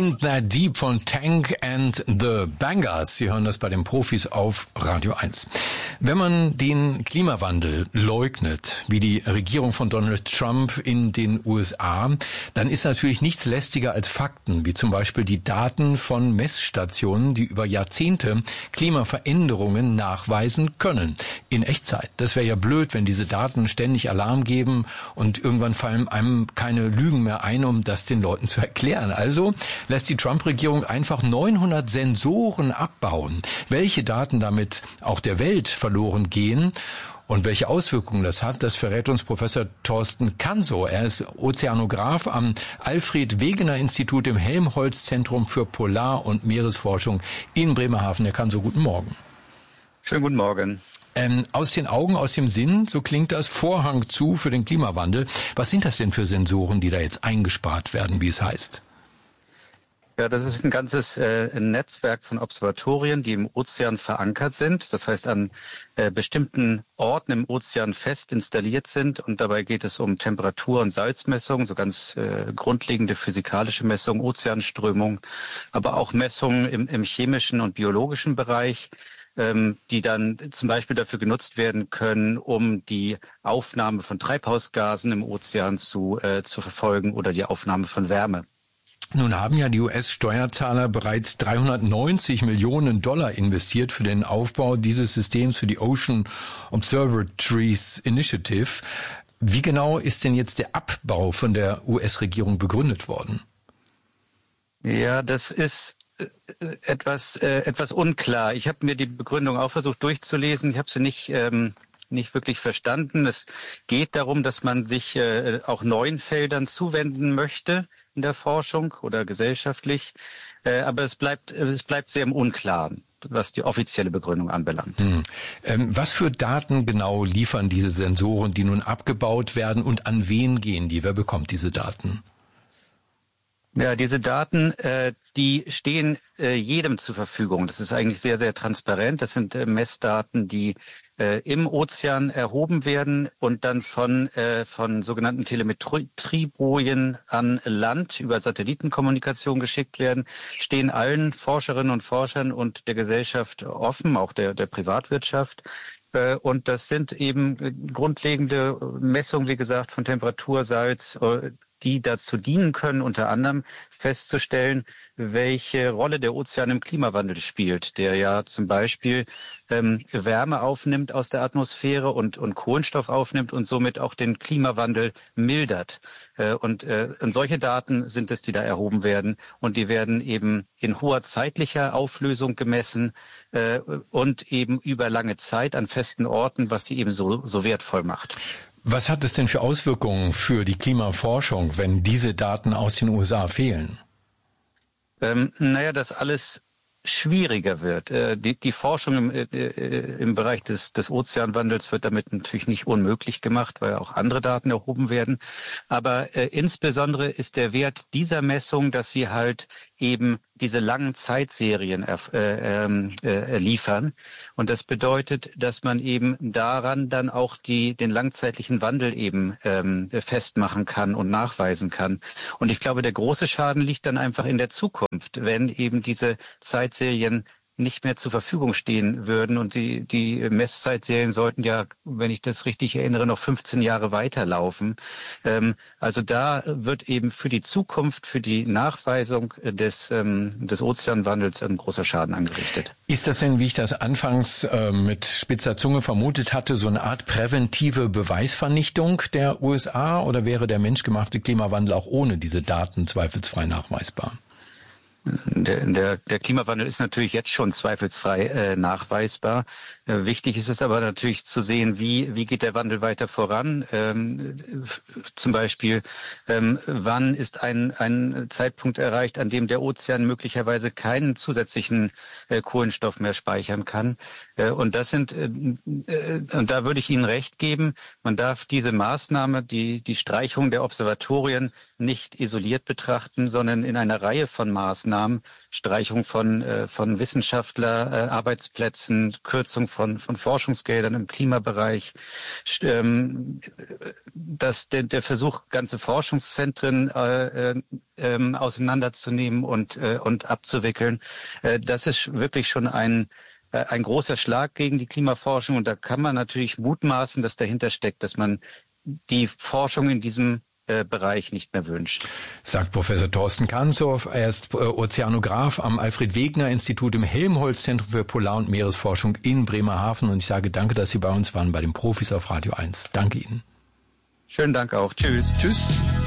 Ain't That Deep von Tank and the Bangers. Sie hören das bei den Profis auf Radio 1. Wenn man den Klimawandel leugnet, wie die Regierung von Donald Trump in den USA, dann ist natürlich nichts lästiger als Fakten, wie zum Beispiel die Daten von Messstationen, die über Jahrzehnte Klimaveränderungen nachweisen können. In Echtzeit. Das wäre ja blöd, wenn diese Daten ständig Alarm geben und irgendwann fallen einem keine Lügen mehr ein, um das den Leuten zu erklären. Also lässt die Trump-Regierung einfach 900 Sensoren abbauen. Welche Daten damit auch der Welt verloren gehen und welche Auswirkungen das hat, das verrät uns Professor Thorsten Kansow. Er ist Ozeanograph am Alfred-Wegener-Institut im Helmholtz-Zentrum für Polar- und Meeresforschung in Bremerhaven. Herr Kansow, guten Morgen. Schönen guten Morgen. Aus den Augen, aus dem Sinn, so klingt das, Vorhang zu für den Klimawandel. Was sind das denn für Sensoren, die da jetzt eingespart werden, wie es heißt? Ja, das ist ein ganzes Netzwerk von Observatorien, die im Ozean verankert sind. Das heißt, an bestimmten Orten im Ozean fest installiert sind. Und dabei geht es um Temperatur- und Salzmessungen, so ganz grundlegende physikalische Messungen, Ozeanströmung, aber auch Messungen im chemischen und biologischen Bereich, die dann zum Beispiel dafür genutzt werden können, um die Aufnahme von Treibhausgasen im Ozean zu verfolgen oder die Aufnahme von Wärme. Nun haben ja die US-Steuerzahler bereits $390 Millionen investiert für den Aufbau dieses Systems, für die Ocean Observatories Initiative. Wie genau ist denn jetzt der Abbau von der US-Regierung begründet worden? Ja, das ist etwas unklar. Ich habe mir die Begründung auch versucht durchzulesen. Ich habe sie nicht wirklich verstanden. Es geht darum, dass man sich auch neuen Feldern zuwenden möchte in der Forschung oder gesellschaftlich. Aber es bleibt sehr im Unklaren, was die offizielle Begründung anbelangt. Was für Daten genau liefern diese Sensoren, die nun abgebaut werden, und an wen gehen die? Wer bekommt diese Daten? Ja, diese Daten, die stehen jedem zur Verfügung. Das ist eigentlich sehr, sehr transparent. Das sind Messdaten, die im Ozean erhoben werden und dann von sogenannten Telemetriebojen an Land über Satellitenkommunikation geschickt werden, stehen allen Forscherinnen und Forschern und der Gesellschaft offen, auch der Privatwirtschaft. Und das sind eben grundlegende Messungen, wie gesagt, von Temperatur, Salz, die dazu dienen können, unter anderem festzustellen, welche Rolle der Ozean im Klimawandel spielt, der ja zum Beispiel Wärme aufnimmt aus der Atmosphäre und Kohlenstoff aufnimmt und somit auch den Klimawandel mildert. Und solche Daten sind es, die da erhoben werden. Und die werden eben in hoher zeitlicher Auflösung gemessen und eben über lange Zeit an festen Orten, was sie eben so wertvoll macht. Was hat es denn für Auswirkungen für die Klimaforschung, wenn diese Daten aus den USA fehlen? Dass alles schwieriger wird. Die Forschung im Bereich des Ozeanwandels wird damit natürlich nicht unmöglich gemacht, weil auch andere Daten erhoben werden. Aber insbesondere ist der Wert dieser Messung, dass sie halt eben diese langen Zeitserien liefern. Und das bedeutet, dass man eben daran dann auch den langzeitlichen Wandel eben festmachen kann und nachweisen kann. Und ich glaube, der große Schaden liegt dann einfach in der Zukunft, wenn eben diese Zeitserien nicht mehr zur Verfügung stehen würden. Und die Messzeitserien sollten ja, wenn ich das richtig erinnere, noch 15 Jahre weiterlaufen. Also da wird eben für die Zukunft, für die Nachweisung des Ozeanwandels ein großer Schaden angerichtet. Ist das denn, wie ich das anfangs mit spitzer Zunge vermutet hatte, so eine Art präventive Beweisvernichtung der USA, oder wäre der menschgemachte Klimawandel auch ohne diese Daten zweifelsfrei nachweisbar? Der Klimawandel ist natürlich jetzt schon zweifelsfrei nachweisbar. Wichtig ist es aber natürlich zu sehen, wie geht der Wandel weiter voran. Zum Beispiel, wann ist ein Zeitpunkt erreicht, an dem der Ozean möglicherweise keinen zusätzlichen Kohlenstoff mehr speichern kann. Und da würde ich Ihnen recht geben. Man darf diese Maßnahme, die Streichung der Observatorien, nicht isoliert betrachten, sondern in einer Reihe von Maßnahmen Maßnahmen, Streichung von Wissenschaftler, Kürzung von Forschungsgeldern im Klimabereich, der Versuch, ganze Forschungszentren auseinanderzunehmen und abzuwickeln. Das ist wirklich schon ein großer Schlag gegen die Klimaforschung. Und da kann man natürlich mutmaßen, dass dahinter steckt, dass man die Forschung in diesem Bereich nicht mehr wünscht. Sagt Professor Thorsten Kahnsow. Er ist Ozeanograf am Alfred-Wegener-Institut im Helmholtz-Zentrum für Polar- und Meeresforschung in Bremerhaven. Und ich sage danke, dass Sie bei uns waren bei den Profis auf Radio 1. Danke Ihnen. Schönen Dank auch. Tschüss. Tschüss.